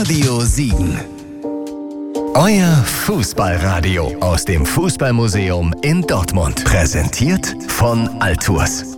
Radio Siegen. Euer Fußballradio aus dem Fußballmuseum in Dortmund. Präsentiert von Altours.